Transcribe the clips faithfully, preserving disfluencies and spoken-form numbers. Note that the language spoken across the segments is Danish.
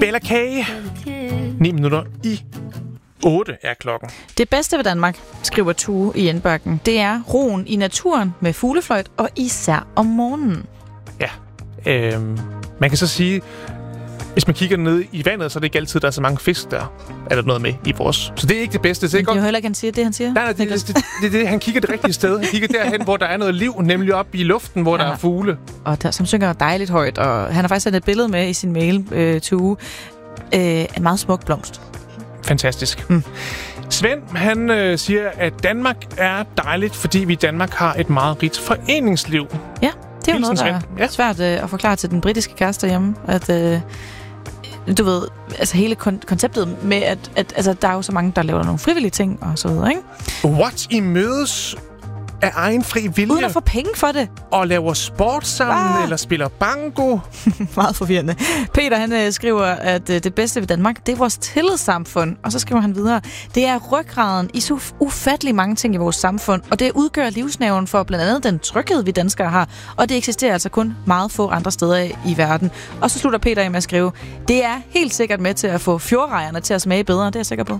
Bella Kage. ni minutter i otte er klokken. Det bedste ved Danmark, skriver Tue i indbakken, det er roen i naturen med fuglefløjt og især om morgenen. Ja, øh, man kan så sige, hvis man kigger ned i vandet, så er det ikke altid, der er så mange fisk, der er der noget med i vores. Så det er ikke det bedste. Det er godt. Jo heller ikke, han siger det, han siger. Nej, nej, det, det, det, det, det, han kigger det rigtige sted. Han kigger derhen, hvor der er noget liv, nemlig op i luften, hvor ja. der er fugle. Og der, som synger dejligt højt, og han har faktisk sendt et billede med i sin mail øh, Tue. Øh, en meget smuk blomst. Fantastisk. Mm. Svend, han øh, siger, at Danmark er dejligt, fordi vi i Danmark har et meget rigt foreningsliv. Ja, det er jo Hilsen, noget, der ja. er svært øh, at forklare til den britiske kæreste hjemme, at øh, du ved, altså hele kon- konceptet med, at, at altså, der er jo så mange, der laver nogle frivillige ting og så videre, ikke? What? I mødes af egen fri vilje? Uden at få penge for det. Og laver sport sammen, ah. eller spiller banko? Meget forvirrende. Peter, han øh, skriver, at øh, det bedste ved Danmark, det er vores tillidssamfund. Og så skriver han videre, det er ryggraden i så ufattelig mange ting i vores samfund, og det udgør livsnerven for blandt andet den tryghed, vi danskere har. Og det eksisterer altså kun meget få andre steder i verden. Og så slutter Peter af med at skrive, det er helt sikkert med til at få fjordrejerne til at smage bedre, det er jeg sikker på.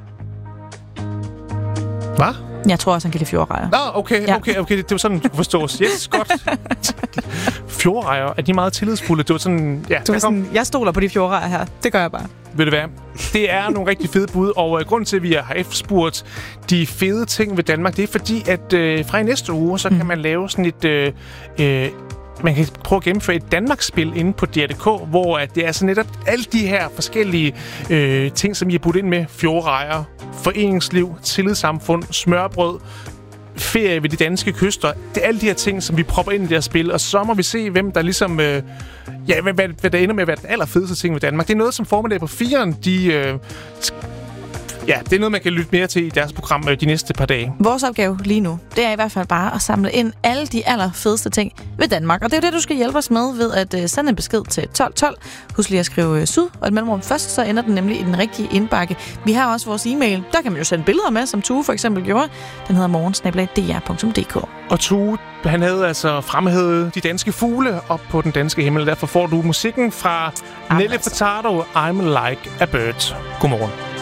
Hvad? Jeg tror også, han kan lide fjordrejer. Nå, okay, ja. okay, okay. Det var sådan, du kunne forstås. Yes, godt. Fjordrejer, er de meget tillidsfulde? Det var sådan, ja. Du var sådan, jeg stoler på de fjordrejer her. Det gør jeg bare. Ved det hvad? Det er nogle rigtig fede bud, og uh, grunden til, at vi har efterspurgt de fede ting ved Danmark, det er fordi, at uh, fra i næste uge, så mm. kan man lave sådan et... Uh, uh, man kan prøve at gennemføre et Danmarksspil inde på D R punktum D K, hvor at det er så netop alle de her forskellige øh, ting, som I har puttet ind med. Fjordrejer, foreningsliv, tillidssamfund, smørbrød, ferie ved de danske kyster. Det er alle de her ting, som vi propper ind i det her spil, og så må vi se, hvem der ligesom... Øh, ja, hvad, hvad, hvad der ender med at være den allerfedeste ting ved Danmark. Det er noget, som Formiddag på firen, de... Øh, Ja, det er noget, man kan lytte mere til i deres program de næste par dage. Vores opgave lige nu, det er i hvert fald bare at samle ind alle de allerfedeste ting ved Danmark. Og det er det, du skal hjælpe os med ved at uh, sende en besked til tolv tolv. Husk lige at skrive uh, syd og et mellemrum først, så ender den nemlig i den rigtige indbakke. Vi har også vores e-mail. Der kan man jo sende billeder med, som Tue for eksempel gjorde. Den hedder morgen snabel-a d r punktum d k. Og Tue, han havde altså fremhævet de danske fugle op på den danske himmel. Derfor får du musikken fra Nelle Furtado, I'm Like a Bird. Godmorgen.